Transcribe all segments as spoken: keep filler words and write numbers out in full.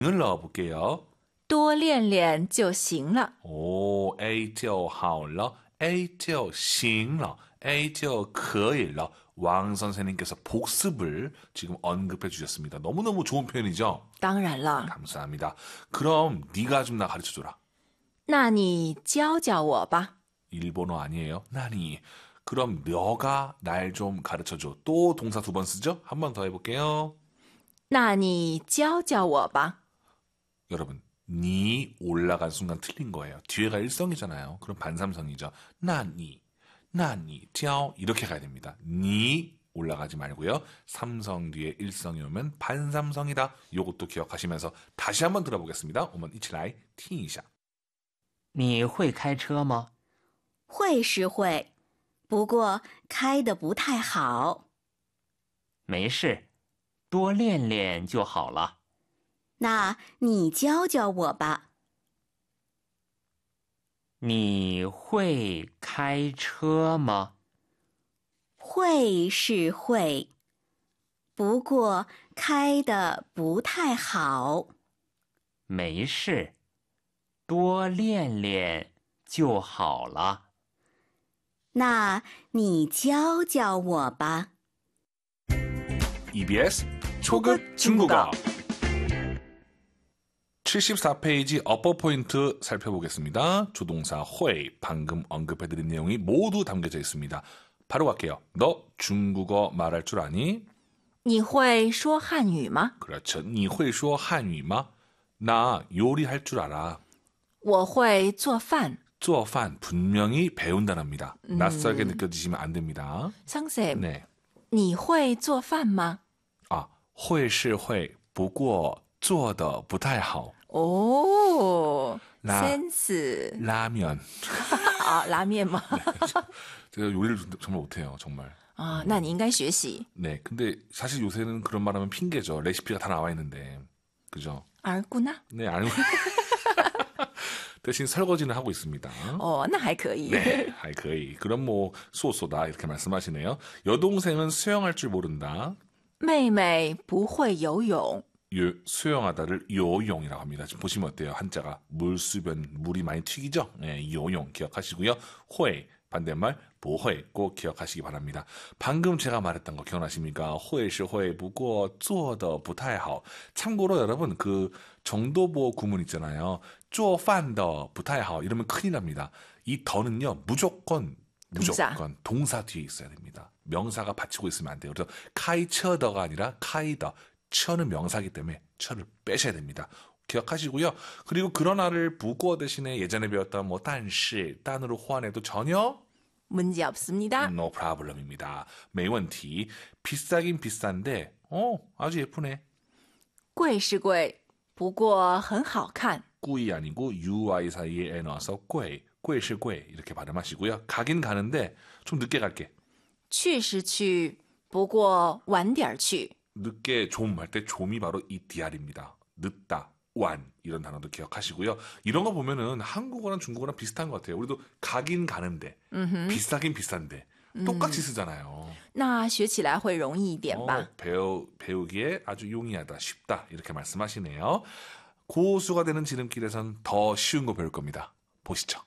을 넣어볼게요. 多练练就行了. 오, A 就好了, A 就行了, A 就可以了. 왕 선생님께서 복습을 지금 언급해 주셨습니다. 너무너무 좋은 표현이죠? 当然了. 감사합니다. 그럼 네가 좀 나 가르쳐줘라. 那你教教我吧. 일본어 아니에요? 나니. 그럼 너가 날 좀 가르쳐줘. 또 동사 두 번 쓰죠? 한 번 더 해볼게요. 那你教教我吧. 여러분, 니 올라간 순간 틀린 거예요. 뒤에가 일성이잖아요. 그럼 반삼성이죠. 나니, 나니, 教 이렇게 가야 됩니다. 니 올라가지 말고요. 삼성 뒤에 일성이 오면 반삼성이다. 요것도 기억하시면서 다시 한번 들어보겠습니다. 我们一起来听一下. 你会开车吗？ 会是会，不过开得不太好。 没事，多练练就好了。 那你教教我吧。 你会开车吗？ 会是会，不过开得不太好。 没事，多练练就好了。 那你教教我吧。 이비에스 초급 중국어 칠십사 페이지 어퍼 포인트 살펴보겠습니다. 조동사 회 방금 언급해드린 내용이 모두 담겨져 있습니다. 바로 갈게요. 너 중국어 말할 줄 아니? 你会说汉语吗? 그렇죠. 你会说汉语吗? 나 요리할 줄 알아. 我会做饭. 做饭 분명히 배운다랍니다. 음. 낯설게 느껴지시면 안 됩니다. 상쌤, 네. 你会做饭吗? 아, 会是会,不过做得不太好. 오, 라- 센스. 라면. 아, 라면吗? 제가 요리를 정말 못해요, 정말. 아, 那你应该学习. 네, 근데 사실 요새는 그런 말하면 핑계죠. 레시피가 다 나와 있는데, 그죠? 알구나. 네, 알고. 대신 설거지는 하고 있습니다. 어, 那还可以. 네, 하이 거의. 그럼 뭐 쏘쏘다 이렇게 말씀하시네요. 여동생은 수영할 줄 모른다. 妹妹不会游泳. 요, 수영하다를 요용이라고 합니다. 지금 보시면 어때요? 한자가 물수변 물이 많이 튀기죠? 네, 요용 기억하시고요. 호에 반대말 보회 꼭 기억하시기 바랍니다. 방금 제가 말했던 거 기억나십니까? 호에是 호에 不过做得不太好. 참고로 여러분 그 정도보 구문 있잖아요. 做饭的不太好 이러면 큰일 납니다. 이 더는요 무조건 무조건 동사. 동사 뒤에 있어야 됩니다. 명사가 받치고 있으면 안 돼요. 그래서 카이처더가 아니라 카이더. 처는 명사기 때문에 처를 빼셔야 됩니다. 기억하시고요. 그리고 그러나를 부고 대신에 예전에 배웠던 뭐 딴시, 딴으로 호환해도 전혀 문제 없습니다. no problem입니다. 没问题. 비싸긴 비싼데 어 아주 예쁘네. 贵是贵,不过很好看. 꾸이 아니고 유아이 사이에 에 넣어서 꽤, 꽤是 꽤 이렇게 발음하시고요. 가긴 가는데 좀 늦게 갈게. 去是去,不过晚点去. 늦게 좀 할 때 좀이 바로 이 디알입니다. 늦다, 완 이런 단어도 기억하시고요. 이런 거 보면은 한국어랑 중국어랑 비슷한 것 같아요. 우리도 가긴 가는데 음흠. 비싸긴 비싼데 똑같이 쓰잖아요. 那学起来会容易一点吧. 어, 배우, 배우기에 아주 용이하다, 쉽다 이렇게 말씀하시네요. 고수가 되는 지름길에선 더 쉬운 거 배울 겁니다. 보시죠.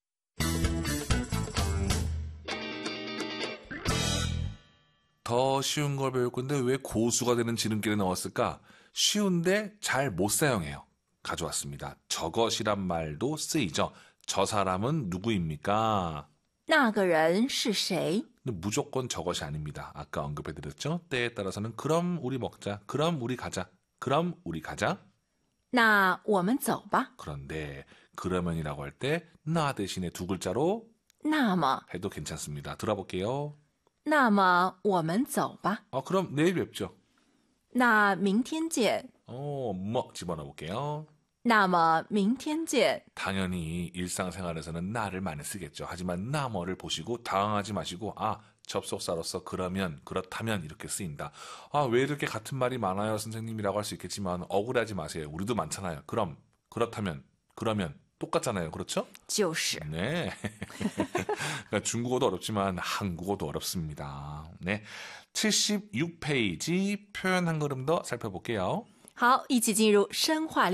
더 쉬운 걸 배울 건데 왜 고수가 되는 지름길에 넣었을까? 쉬운데 잘 못 사용해요. 가져왔습니다. 저것이란 말도 쓰이죠. 저 사람은 누구입니까? 那个人是谁? 근데 무조건 저것이 아닙니다. 아까 언급해드렸죠? 때에 따라서는 그럼 우리 먹자. 그럼 우리 가자. 그럼 우리 가자. 那我们走吧. 그런데 그러면이라고 할 때 나 대신에 두 글자로 那么, 해도 괜찮습니다. 들어볼게요. 那么我们走吧. 아, 그럼 내일 뵙죠. 那明天见. 어, 뭐 집어넣어 볼게요. 那么明天见. 당연히 일상생활에서는 나를 많이 쓰겠죠. 하지만 나머를 보시고 당황하지 마시고 아 접속사로서 그러면 그렇다면 이렇게 쓰인다. 아 왜 이렇게 같은 말이 많아요 선생님이라고 할 수 있겠지만 억울하지 마세요. 우리도 많잖아요. 그럼 그렇다면 그러면 똑같잖아요. 그렇죠? 就是. 네. 그러니까 중국어도 어렵지만 한국어도 어렵습니다. 네. 칠십육 페이지 표현 한 걸음 더 살펴볼게요. 好，一起进入深化